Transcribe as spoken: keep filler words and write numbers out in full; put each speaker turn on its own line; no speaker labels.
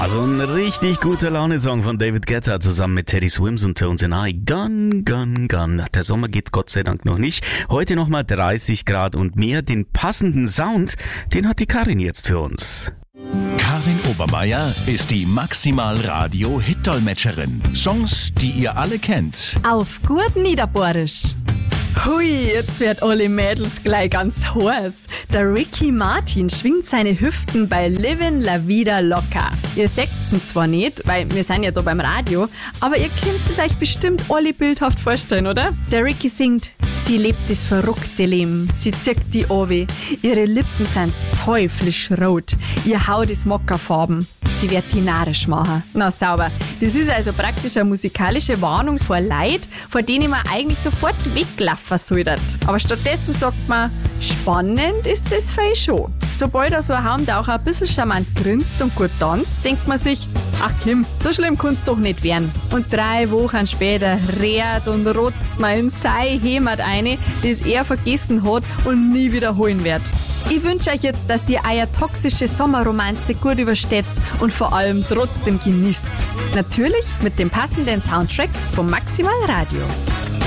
So ein richtig guter Laune-Song von David Guetta zusammen mit Teddy Swims und Tones and I. Gun, gun, gun. Der Sommer geht Gott sei Dank noch nicht. Heute nochmal dreißig Grad und mehr. Den passenden Sound, den hat die Karin jetzt für uns.
Karin Obermeier ist die Maximal-Radio-Hit-Dolmetscherin. Songs, die ihr alle kennt.
Auf gut Niederbohrisch. Hui, jetzt wird alle Mädels gleich ganz heiß. Der Ricky Martin schwingt seine Hüften bei Livin' La Vida Loca. Ihr seht's ihn zwar nicht, weil wir sind ja da beim Radio, aber ihr könnt es euch bestimmt alle bildhaft vorstellen, oder? Der Ricky singt: Sie lebt das verrückte Leben, sie zirkt die Owe, ihre Lippen sind teuflisch rot, ihr Haut ist Mokkafarben, sie wird die narrisch machen. Na sauber, das ist also praktisch eine musikalische Warnung vor Leid, vor denen man eigentlich sofort weglaufen sollte. Aber stattdessen sagt man, spannend ist das für euch schon. Sobald er so ein Haumtaucher ein bisschen charmant grinst und gut tanzt, denkt man sich, ach Kim, so schlimm kann's doch nicht werden. Und drei Wochen später rät und rotzt man in sein Heimat eine, das er vergessen hat und nie wiederholen wird. Ich wünsche euch jetzt, dass ihr eure toxische Sommerromanze gut übersteht und vor allem trotzdem genießt. Natürlich mit dem passenden Soundtrack vom Maximal Radio.